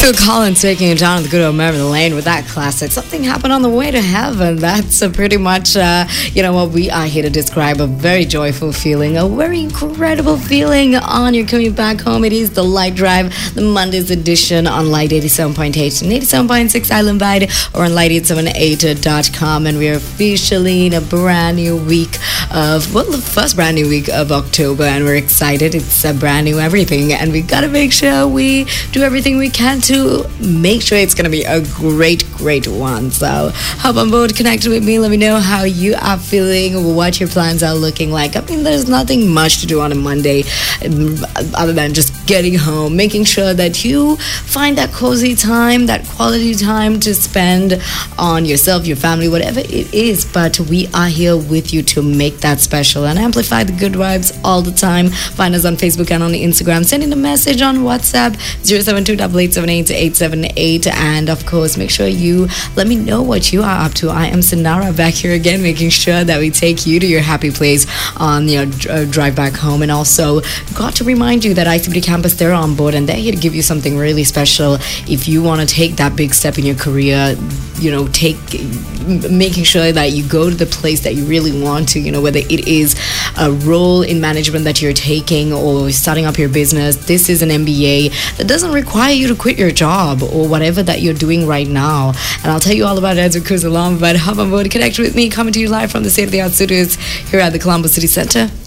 Phil Collins taking you down the good old memory lane with that classic. Something happened on the way to heaven. That's pretty much, what we are here to describe. A very joyful feeling, a very incredible feeling on your commute back home. It is the Light Drive, the Monday's edition on Light 87.8 and 87.6 Island Wide or on light878.com. And we're officially in a brand new week of, the first brand new week of October. And we're excited. It's a brand new everything. And we got to make sure we do everything we can to make sure it's going to be a great one. So hop on board, connect with me, let me know how you are feeling, what your plans are looking like. I mean, there's nothing much to do on a Monday other than just getting home, making sure that you find that cozy time, that quality time to spend on yourself, your family, whatever it is. But we are here with you to make that special and amplify the good vibes all the time. Find us on Facebook and on Instagram. Send in a message on WhatsApp 072-8878-878, and of course make sure you let me know what you are up to. I am Sinara back here again, making sure that we take you to your happy place on your drive back home. And also got to remind you that ICBT Campus, they're on board and they're here to give you something really special if you want to take that big step in your career. Making sure that you go to the place that you really want to, whether it is a role in management that you're taking or starting up your business. This is an MBA that doesn't require you to quit your job or whatever that you're doing right now. And I'll tell you all about it as we cruise along. But hop on board, connect with me, coming to you live from the state-of-the-art studios here at the Colombo City Center.